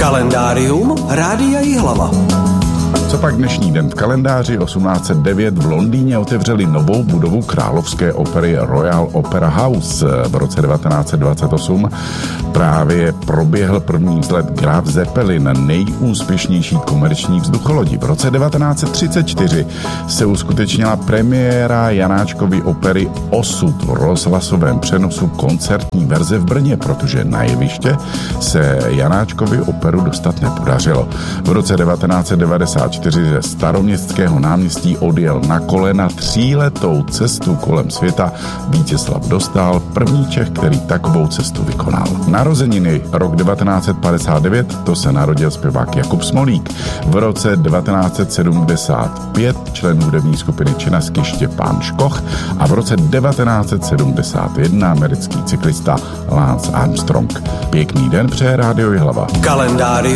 Kalendárium Rádia Jihlava. Co pak dnešní den v kalendáři? 1809 v Londýně otevřeli novou budovu královské opery Royal Opera House. V roce 1928 právě proběhl první vzlet Graf Zeppelin, nejúspěšnější komerční vzducholodi. V roce 1934 se uskutečnila premiéra Janáčkovy opery Osud v rozhlasovém přenosu koncertní verze v Brně, protože na jeviště se Janáčkovy operu dostat nepodařilo. V roce 1994 ze Staroměstského náměstí odjel na kolena 3letou cestu kolem světa Vítězslav Dostál, první Čech, který takovou cestu vykonal. Narozeniny rok 1959, to se narodil zpěvák Jakub Smolík. V roce 1975 člen hudební skupiny Činasky Štěpán Škoch a v roce 1971 americký cyklista Lance Armstrong. Pěkný den přeje Rádio Jihlava. Kalendárium